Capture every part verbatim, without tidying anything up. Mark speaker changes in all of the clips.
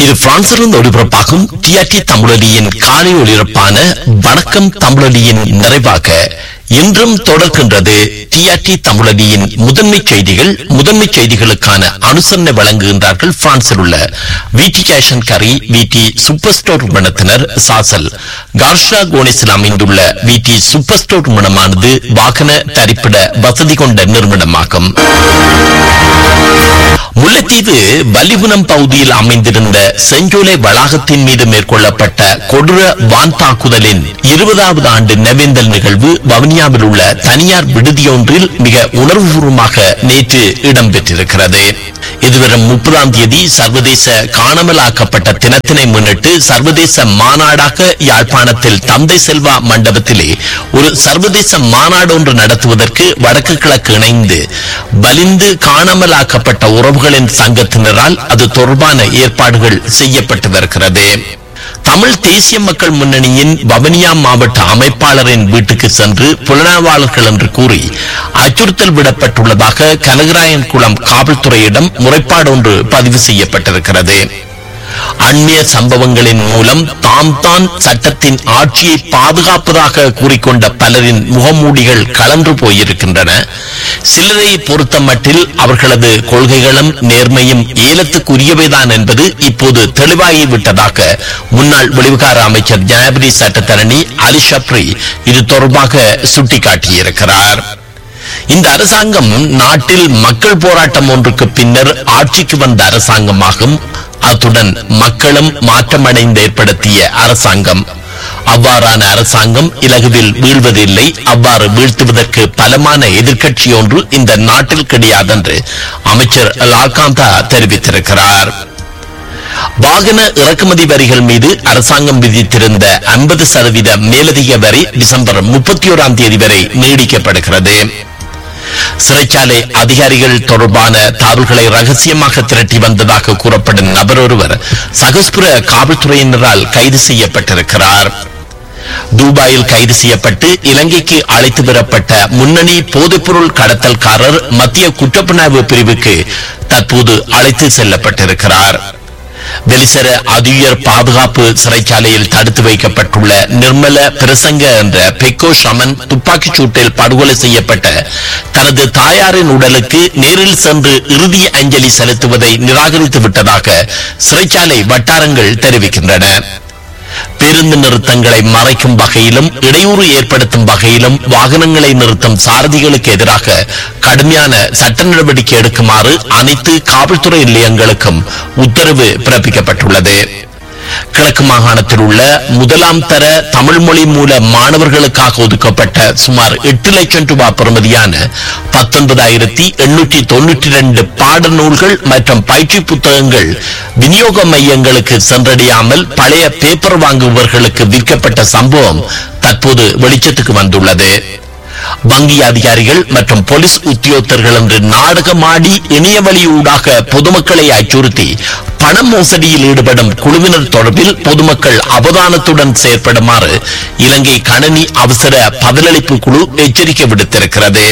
Speaker 1: இது பிரான்சிலிருந்து ஒளிபரப்பாகும் டிஆர்டி தமிழொலியின் காலை ஒளிபரப்பான வணக்கம் தமிழொலியின் நிறைவாக இன்றும் தொடர்கின்றது டிஆர்டி தமிழொலியின் முதன்மை செய்திகள். முதன்மை செய்திகளுக்கான அனுசரணை வழங்குகின்றார்கள் பிரான்சில் உள்ள விடி கேஷன் கரி விடி சூப்பர் ஸ்டோர் நிறுவனத்தினர். சாசல் கார்ஷா கோனிஸில் அமைந்துள்ள விடி சூப்பர் ஸ்டோர் நிறுவனமானது வாகன தரிப்பிட வசதி கொண்ட நிறுவனமாகும். முல்லைத்தீவு வல்லிகுணம் பகுதியில் அமைந்திருந்த செஞ்சோலை வளாகத்தின் மீது மேற்கொள்ளப்பட்ட கொடூர வான் தாக்குதலின் இருபதாவது ஆண்டு நினைவேந்தல் நிகழ்வு வவுனியாவில் உள்ள தனியார் விடுதியொன்றில் மிக உணர்வுபூர்வமாக நேற்று இடம்பெற்றிருக்கிறது. இதுவரை முப்பதாம் தேதி சர்வதேச காணாமலாக்கப்பட்ட தினத்தினை முன்னிட்டு சர்வதேச மாநாடாக யாழ்ப்பாணத்தில் தந்தை செல்வா மண்டபத்திலே ஒரு சர்வதேச மாநாடு ஒன்று நடத்துவதற்கு வடக்கு கிழக்கு இணைந்து வலிந்து காணாமலாக்கப்பட்ட உறவுகளின் சங்கத்தினரால் அது தொடர்பான ஏற்பாடுகள் செய்யப்பட்டு வருகிறது. தமிழ் தேசிய மக்கள் முன்னணியின் வவுனியா மாவட்ட அமைப்பாளரின் வீட்டுக்கு சென்று புலனாய்வாளர்கள் என்று கூறி அச்சுறுத்தல் விடப்பட்டுள்ளதாக கனகராயன் குளம் காவல்துறையிடம் முறைப்பாடு ஒன்று பதிவு செய்யப்பட்டிருக்கிறது. அந்நிய சம்பவங்களின் மூலம் தாம் தான் சட்டத்தின் ஆட்சியை பாதுகாப்பதாக கூறிக்கொண்ட பலரின் முகமூடிகள் கலன்று போயிருக்கின்றன. சிலரை பொறுத்த மட்டில் அவர்களது கொள்கைகளும் நேர்மையும் ஏலத்துக்குரியவைதான் என்பது இப்போது தெளிவாகிவிட்டதாக முன்னாள் வெளிவிகார அமைச்சர் ஜனாதிபதி சட்டத்தரணி அலி ஷப்ரி இது தொடர்பாக சுட்டிக்காட்டியிருக்கிறார். இந்த அரசாங்கம் நாட்டில் மக்கள் போராட்டம் ஒன்றுக்கு பின்னர் ஆட்சிக்கு வந்த அரசாங்கமாகும். அத்துடன் மக்களும் மாற்றமடைந்து ஏற்படுத்திய அரசாங்கம். அவ்வாறான அரசாங்கம் இலகுவில் வீழ்வதில்லை. அவ்வாறு வீழ்த்துவதற்கு பலமான எதிர்க்கட்சி ஒன்று இந்த நாட்டில் கிடையாது என்று அமைச்சர் லால்காந்தா தெரிவித்திருக்கிறார். வாகன இறக்குமதி வரிகள் மீது அரசாங்கம் விதித்திருந்த ஐம்பது சதவீத மேலதிக வரி டிசம்பர் முப்பத்தி ஓராம் தேதி வரை நீடிக்கப்படுகிறது. சிறைச்சாலை அதிகாரிகள் தொடர்பான தகவல்களை ரகசியமாக திரட்டி வந்ததாக கூறப்படும் நபர் ஒருவர் சகஸ்புர காவல்துறையினரால் கைது செய்யப்பட்டிருக்கிறார். துபாயில் கைது செய்யப்பட்டு இலங்கைக்கு அழைத்து வரப்பட்ட முன்னணி போதைப்பொருள் கடத்தல்காரர் மத்திய குற்றப்புலனாய்வு பிரிவுக்கு தற்போது அழைத்து செல்லப்பட்டிருக்கிறார். வெளிசர அதியுயர் பாதுகாப்பு சிறைச்சாலையில் தடுத்து வைக்கப்பட்டுள்ள நிர்மல பிரசங்க என்ற பெக்கோ ஷமன் துப்பாக்கிச் சூட்டில் படுகொலை செய்யப்பட்ட தனது தாயாரின் உடலுக்கு நேரில் சென்று இறுதி அஞ்சலி செலுத்துவதை நிராகரித்து விட்டதாக சிறைச்சாலை வட்டாரங்கள் தெரிவிக்கின்றன. பேருந்து நிறுத்தங்களை மறைக்கும் வகையிலும் இடையூறு ஏற்படுத்தும் வகையிலும் வாகனங்களை நிறுத்தும் சாரதிகளுக்கு எதிராக கடுமையான சட்ட நடவடிக்கை எடுக்குமாறு அனைத்து காவல்துறை நிலையங்களுக்கும் உத்தரவு பிறப்பிக்கப்பட்டுள்ளது. கிழக்கு மாகாணத்தில் உள்ள முதலாம் தர தமிழ் மொழி மூல மாணவர்களுக்காக ஒதுக்கப்பட்ட சுமார் எட்டு லட்சம் ரூபாய் பெறுமதியான பத்தொன்பதாயிரத்தி எண்ணூற்றி தொன்னூற்றி இரண்டு பாடநூல்கள் மற்றும் பயிற்சி புத்தகங்கள் விநியோக மையங்களுக்கு சென்றடையாமல் பழைய பேப்பர் வாங்குபவர்களுக்கு விற்கப்பட்ட சம்பவம் தற்போது வெளிச்சத்துக்கு வந்துள்ளது. வங்கி அதிகாரிகள் மற்றும் போலீஸ் உத்தியோகத்தர்கள் என்று நாடகமாடி இணையவழி ஊடாக பொதுமக்களை அச்சுறுத்தி பண மோசடியில் ஈடுபடும் குழுவினர் தொடர்பில் பொதுமக்கள் அவதானத்துடன் செயற்படுமாறு இலங்கை கணனி அவசர பதிலளிப்பு குழு எச்சரிக்கை விடுத்திருக்கிறது.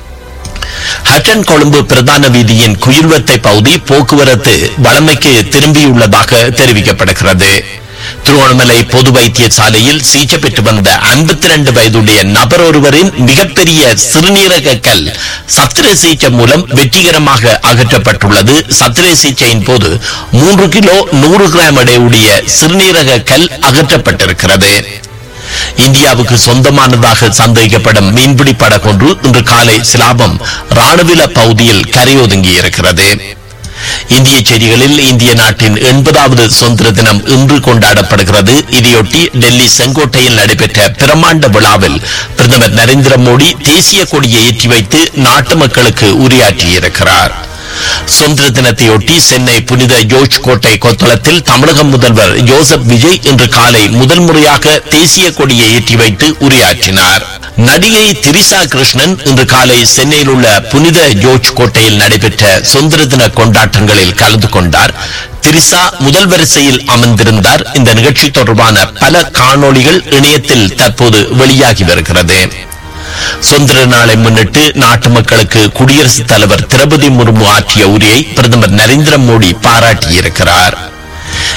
Speaker 1: ஹட்டன் கொழும்பு பிரதான வீதியின் குயில்வத்தை பகுதி போக்குவரத்து வளமைக்கு திரும்பியுள்ளதாக தெரிவிக்கப்படுகிறது. திருவண்ணாமலை பொது வைத்தியசாலையில் சிகிச்சை பெற்று வந்த ஐம்பத்தி இரண்டு வயதுடைய நபர் ஒருவரின் மிகப்பெரிய சிறுநீரக கல் சத்திர சிகிச்சை மூலம் வெற்றிகரமாக அகற்றப்பட்டுள்ளது. சத்திர சிகிச்சையின் போது மூன்று கிலோ நூறு கிராம் எடையுடைய சிறுநீரக கல் அகற்றப்பட்டிருக்கிறது. இந்தியாவுக்கு சொந்தமானதாக சந்தேகிக்கப்படும் மீன்பிடி படகொன்று இன்று காலை சிலாபம் ராணுவில பகுதியில் கரையொதுங்கி இருக்கிறது. இந்திய செய்திகளில் இந்திய நாட்டின் எண்பதாவது சுதந்திர தினம் இன்று கொண்டாடப்படுகிறது. இதையொட்டி டெல்லி செங்கோட்டையில் நடைபெற்ற பிரமாண்ட விழாவில் பிரதமர் நரேந்திர மோடி தேசிய கொடியை ஏற்றி வைத்து நாட்டு மக்களுக்கு உரையாற்றியிருக்கிறார். சுதந்திர தினத்தையொட்டி சென்னை புனித ஜோர்ஜ் கோட்டை கொத்தளத்தில் தமிழக முதல்வர் ஜோசப் விஜய் இன்று காலை முதல் முறையாக தேசிய கொடியை ஏற்றி வைத்து உரையாற்றினார். நடிகை திரிசா கிருஷ்ணன் இன்று காலை சென்னையில் உள்ள புனித ஜோர்ஜ் கோட்டையில் நடைபெற்ற சுதந்திர தின கொண்டாட்டங்களில் கலந்து கொண்டார். திரிசா முதல் வரிசையில் அமர்ந்திருந்தார். இந்த நிகழ்ச்சி தொடர்பான பல காணொளிகள் இணையத்தில் தற்போது வெளியாகி வருகிறது. சுதந்திர நாளை முன்னிட்டு நாட்டு மக்களுக்கு குடியரசுத் தலைவர் திரௌபதி முர்மு ஆற்றிய உரையை பிரதமர் நரேந்திர மோடி பாராட்டியிருக்கிறார்.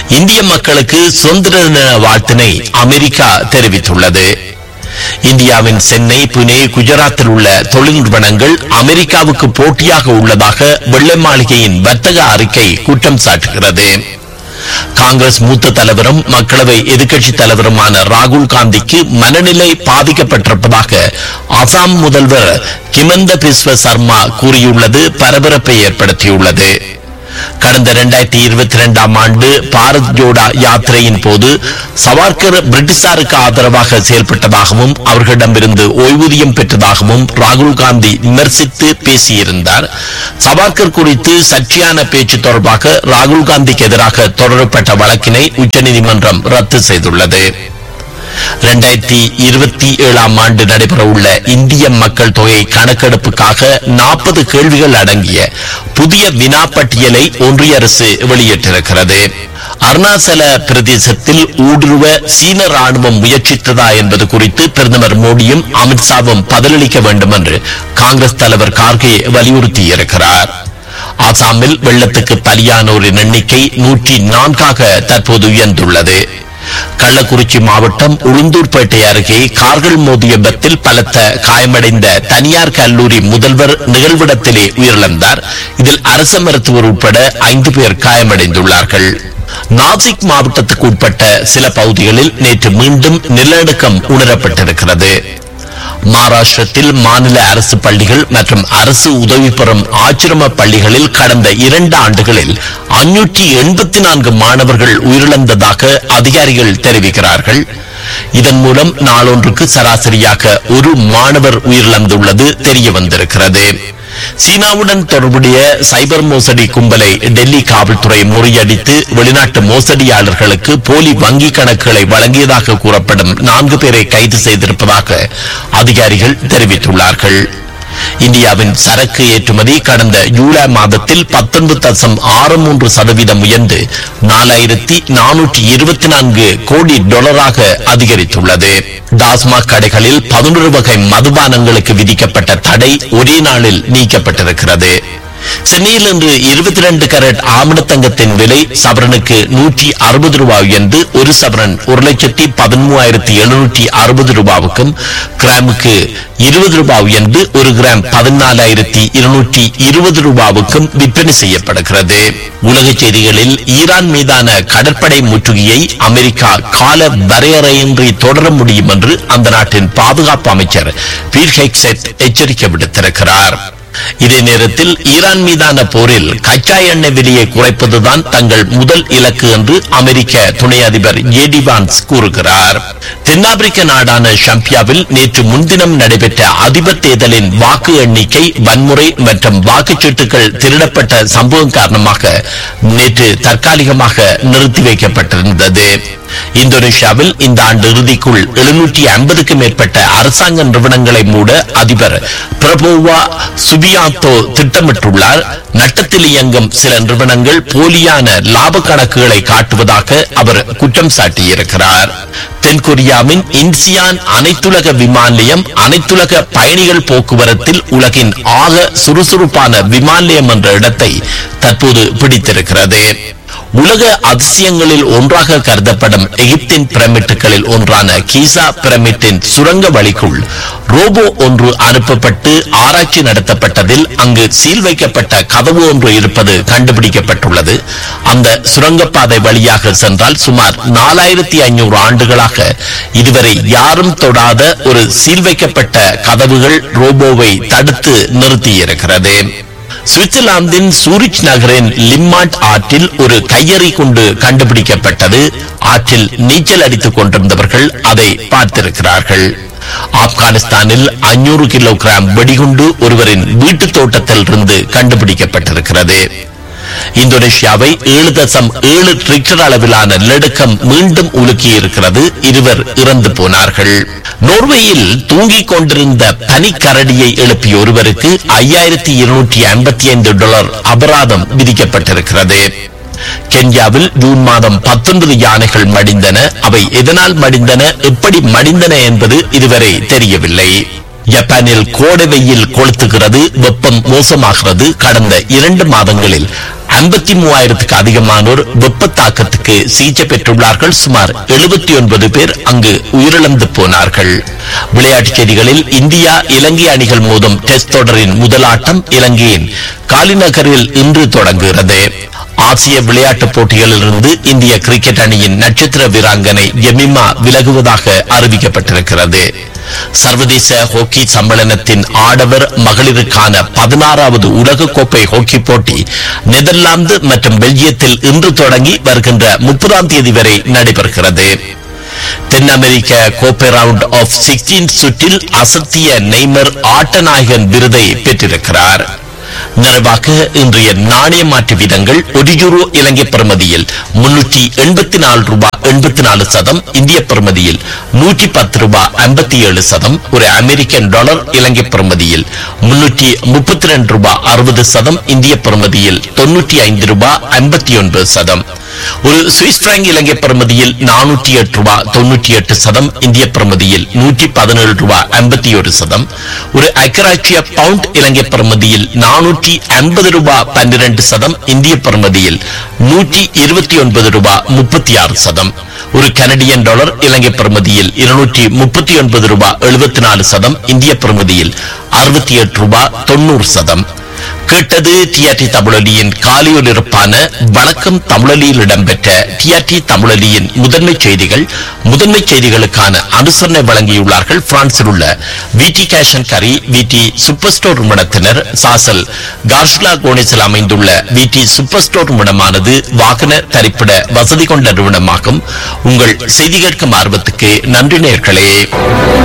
Speaker 1: இந்திய மக்களுக்கு சுதந்திர தின வாழ்த்தினை அமெரிக்கா தெரிவித்துள்ளது. இந்தியாவின் சென்னை, புனே, குஜராத்தில் உள்ள தொழில் நிறுவனங்கள் அமெரிக்காவுக்கு போட்டியாக உள்ளதாக வெள்ளை மாளிகையின் வர்த்தக அறிக்கை குற்றம் சாட்டுகிறது. காங்கிரஸ் மூத்த தலைவரும் மக்களவை எதிர்க்கட்சி தலைவருமான ராகுல் காந்திக்கு மனநிலை பாதிக்கப்பட்டிருப்பதாக அசாம் முதல்வர் கிமந்த பிஸ்வ சர்மா கூறியுள்ளது பரபரப்பை ஏற்படுத்தியுள்ளது. கடந்த இரண்டாயிரத்தி இருபத்தி இரண்டாம் ஆண்டு பாரத் ஜோடா யாத்திரையின் போது சவார்கர் பிரிட்டிஷாருக்கு ஆதரவாக செயல்பட்டதாகவும் அவர்களிடமிருந்து ஓய்வூதியம் பெற்றதாகவும் ராகுல் காந்தி விமர்சித்து பேசியிருந்தார். சவார்கர் குறித்து சர்ச்சையான பேச்சு தொடர்பாக ராகுல் காந்திக்கு எதிராக தொடரப்பட்ட வழக்கினை உச்சநீதிமன்றம் ரத்து செய்துள்ளது. இரண்டாயிரத்தி இருபத்தி ஏழாம் ஆண்டு நடைபெற உள்ள இந்திய மக்கள் தொகை கணக்கெடுப்புக்காக நாற்பது கேள்விகள் அடங்கிய புதிய வினா பட்டியலை ஒன்றிய அரசு வெளியிட்டிருக்கிறது. அருணாச்சல பிரதேசத்தில் ஊடுருவ சீன ராணுவம் முயற்சித்ததா என்பது குறித்து பிரதமர் மோடியும் அமித்ஷாவும் பதிலளிக்க வேண்டும் என்று காங்கிரஸ் தலைவர் கார்கே வலியுறுத்தியிருக்கிறார். ஆசாமில் வெள்ளத்துக்கு பலியானோரின் எண்ணிக்கை நூற்றி நான்காக தற்போது உயர்ந்துள்ளது. கள்ளக்குறிச்சி மாவட்டம் உளுந்தூர்பேட்டை அருகே கார்கள் மோதிய விபத்தில் பலத்த காயமடைந்த தனியார் கல்லூரி முதல்வர் நிகழ்விடத்திலே உயிரிழந்தார். இதில் அரசு மருத்துவர் உட்பட ஐந்து பேர் காயமடைந்துள்ளார்கள். நாசிக் மாவட்டத்துக்கு உட்பட்ட சில பகுதிகளில் நேற்று மீண்டும் நிலநடுக்கம் உணரப்பட்டிருக்கிறது. மகாராஷ்டிரத்தில் மாநில அரசு பள்ளிகள் மற்றும் அரசு உதவி பெறும் ஆசிரம பள்ளிகளில் கடந்த இரண்டு ஆண்டுகளில் அஞ்சூற்றி எண்பத்தி நான்கு மாணவர்கள் உயிரிழந்ததாக அதிகாரிகள் தெரிவிக்கிறார்கள். இதன் மூலம் நாளொன்றுக்கு சராசரியாக ஒரு மாணவர் உயிரிழந்துள்ளது தெரிய வந்திருக்கிறது. சீனாவுடன் தொடர்புடைய சைபர் மோசடி கும்பலை டெல்லி காவல்துறை முறியடித்து வெளிநாட்டு மோசடியாளர்களுக்கு போலி வங்கி கணக்குகளை வழங்கியதாக கூறப்படும் நான்கு பேரை கைது செய்திருப்பதாக அதிகாரிகள் தெரிவித்துள்ளார்கள். இந்தியாவின் சரக்கு ஏற்றுமதி கடந்த ஜூலை மாதத்தில் பத்தொன்பது தசம் ஆறு மூன்று சதவீதம் உயர்ந்து நாலாயிரத்தி நானூற்றி இருபத்தி நான்கு கோடி டாலராக அதிகரித்துள்ளது. டாஸ்மாக் கடைகளில் பதினொரு வகை மதுபானங்களுக்கு விதிக்கப்பட்ட தடை ஒரே நாளில் நீக்கப்பட்டிருக்கிறது. சென்னையில் இன்று இருபத்தி இரண்டு கரட் ஆமணத்தங்கத்தின் விலை சவரனுக்கு நூற்றி அறுபது ரூபாய் உயர்ந்து ஒரு சவரன் ஒரு லட்சத்தி பதிமூவாயிரத்தி எழுநூற்றி அறுபது ரூபாவுக்கும், கிராமுக்கு இருபது ரூபாய் உயர்ந்து ஒரு கிராம் பதினாலாயிரத்தி இருநூற்றி இருபது ரூபாவுக்கும் விற்பனை செய்யப்படுகிறது. உலக செய்திகளில் ஈரான் மீதான கடற்படை முற்றுகையை அமெரிக்கா கால வரையறையின்றி தொடர முடியும் என்று அந்த நாட்டின் பாதுகாப்பு அமைச்சர் பீட் ஹெக்ஸெட் எச்சரிக்கை விடுத்திருக்கிறார். இதே நேரத்தில் ஈரான் மீதான போரில் கச்சா எண்ணெய் விலையை குறைப்பதுதான் தங்கள் முதல் இலக்கு என்று அமெரிக்க துணை அதிபர் ஜே டி வான்ஸ் கூறுகிறார். தென்னாப்பிரிக்க நாடான ஷம்பியாவில் நேற்று முன்தினம் நடைபெற்ற அதிபர் தேர்தலின் வாக்கு எண்ணிக்கை வன்முறை மற்றும் வாக்குச்சீட்டுகள் திருடப்பட்ட சம்பவம் காரணமாக நேற்று தற்காலிகமாக நிறுத்தி வைக்கப்பட்டிருந்தது. இந்தோனேஷியாவில் இந்த ஆண்டு இறுதிக்குள் எழுநூற்றி ஐம்பதுக்கும் மேற்பட்ட அரசாங்க நிறுவனங்களை மூட அதிபர் பிரபோவா சுபியாந்தோ திட்டமிட்டுள்ளார். நட்டத்தில் இயங்கும் சில நிறுவனங்கள் போலியான லாப கணக்குகளை காட்டுவதாக அவர் குற்றம் சாட்டியிருக்கிறார். தென்கொரியாவின் இன்சியான் அனைத்துலக விமான நிலையம் அனைத்துலக பயணிகள் போக்குவரத்தில் உலகின் ஆக சுறுசுறுப்பான விமான நிலையம் என்ற இடத்தை தற்போது பிடித்திருக்கிறது. உலக அதிசயங்களில் ஒன்றாக கருதப்படும் எகிப்தின் பிரமிட்டுகளில் ஒன்றான கீசா பிரமிட்டின் சுரங்க வழிக்குள் ரோபோ ஒன்று அனுப்பப்பட்டு ஆராய்ச்சி நடத்தப்பட்டதில் அங்கு சீல் வைக்கப்பட்ட கதவு ஒன்று இருப்பது கண்டுபிடிக்கப்பட்டுள்ளது. அந்த சுரங்கப்பாதை வழியாக சென்றால் சுமார் நாலாயிரத்தி ஐநூறு ஆண்டுகளாக இதுவரை யாரும் தொடாத ஒரு சீல் வைக்கப்பட்ட கதவுகள் ரோபோவை தடுத்து நிறுத்தியிருக்கிறது. சுவிட்சர்லாந்தின் சூரிச் நகரின் லிம்மாட் ஆற்றில் ஒரு கையெறி கொண்டு கண்டுபிடிக்கப்பட்டது. ஆற்றில் நீச்சல் அடித்துக் கொண்டிருந்தவர்கள் அதை பார்த்திருக்கிறார்கள். ஆப்கானிஸ்தானில் ஐநூறு கிலோகிராம் வெடிகுண்டு ஒருவரின் வீட்டு தோட்டத்தில் இருந்து கண்டுபிடிக்கப்பட்டிருக்கிறது. இந்தோனேஷியாவை ஏழு தசம் ஏழு ரிக்டர் அளவிலான நிலநடுக்கம் மீண்டும் உலுக்கி இருக்கிறது. இருவர் இறந்து போனார்கள். நோர்வேயில் தூங்கிக் கொண்டிருந்த பனிக்கரடியை எழுப்பிய ஒருவருக்கு ஐயாயிரத்தி இருநூற்றி ஐம்பத்தி ஐந்து டாலர் அபராதம் விதிக்கப்பட்டிருக்கிறது. கென்யாவில் ஜூன் மாதம் பத்தொன்பது யானைகள் மடிந்தன. அவை எதனால் மடிந்தன, எப்படி மடிந்தன என்பது இதுவரை தெரியவில்லை. ஜப்பானில் கோடை வெயில் கொளுத்துகிறது, வெப்பம் மோசமாகிறது. கடந்த இரண்டு மாதங்களில் ஐம்பத்தி மூவாயிரத்துக்கு அதிகமானோர் வெப்ப தாக்கத்துக்கு சிகிச்சை பெற்றுள்ளார்கள். சுமார் எழுபத்தி ஒன்பது பேர் அங்கு உயிரிழந்து போனார்கள். விளையாட்டுச் செய்திகளில் இந்தியா இலங்கை அணிகள் மோதும் டெஸ்ட் தொடரின் முதல் ஆட்டம் இலங்கையின் காலிநகரில் இன்று தொடங்குகிறது. ஆசிய விளையாட்டுப் போட்டிகளிலிருந்து இந்திய கிரிக்கெட் அணியின் நட்சத்திர வீராங்கனை ஜெமிமா விலகுவதாக அறிவிக்கப்பட்டிருக்கிறது. சர்வதேச ஹாக்கி சம்மேளனத்தின் ஆடவர் மகளிருக்கான பதினாறாவது உலக கோப்பை ஹாக்கி போட்டி நெதர்லாந்து மற்றும் பெல்ஜியத்தில் இன்று தொடங்கி வருகின்ற முப்பதாம் தேதி வரை நடைபெறுகிறது. தென் அமெரிக்க கோப்பை ரவுண்ட் ஆஃப் சிக்ஸ்டீன் சுற்றில் அசத்திய நெய்மர் ஆட்டநாயகன் விருதை பெற்றிருக்கிறார். நிறைவாக இன்றைய நாணய மாற்று வீதங்கள்: ஒரு யூரோ இலங்கை பெறுமதியில் முன்னூற்றி எண்பத்தி நாலு ரூபாய் எண்பத்தி நாலு சதம், இந்திய பெறுமதியில் நூற்றி பத்து ரூபாய் ஐம்பத்தி ஏழு சதம். ஒரு அமெரிக்கன் டாலர் இலங்கை பெறுமதியில் முன்னூற்றி முப்பத்தி ரெண்டு ரூபாய் அறுபது சதம், இந்திய பெறுமதியில் தொன்னூற்றி ஐந்து ரூபாய் ஐம்பத்தி ஒன்பது சதம். ஒரு சுவிஸ் பிராங்க் இலங்கை பெறுமதியில் நானூற்றி எட்டு ரூபாய் தொன்னூற்றி எட்டு சதம், இந்திய பெறுமதியில் நூற்றி பதினேழு ரூபாய் ஐம்பத்தி ஒரு சதம். ஒரு ஐக்கிய பவுண்ட் இலங்கை பெறுமதியில் நானூற்றி ஐம்பது ரூபாய் பன்னிரண்டு சதம், இந்திய பெறுமதியில் நூற்றி இருபத்தி ஒன்பது ரூபாய் முப்பத்தி ஆறு சதம். ஒரு கனடியன் டாலர் இலங்கை பெறுமதியில் இருநூற்றி முப்பத்தி ஒன்பது ரூபாய் எழுபத்தி நாலு சதம், இந்திய பெறுமதியில் அறுபத்தி எட்டு ரூபாய் தொண்ணூறு சதம். கேட்டது டிஆர்டி தமிழொலியின் காலையொலிருப்பான வணக்கம் தமிழொலியில் இடம்பெற்ற டிஆர்டி தமிழொலியின் முதன்மை செய்திகள். முதன்மை செய்திகளுக்கான அனுசரணை வழங்கியுள்ளார்கள் பிரான்சில் உள்ள விடி கேஷ் அண்ட் கரி, விடி சூப்பர் ஸ்டோர் நிறுவனத்தினர். சாசல் கார்ஷ்லா கோனிஸில் அமைந்துள்ள விடி சூப்பர் ஸ்டோர் நிறுவனமானது வாகன தரிப்பிட வசதி கொண்ட நிறுவனமாகும். உங்கள் செய்தி கேட்கும் ஆர்வத்துக்கு நன்றி நேயர்களே.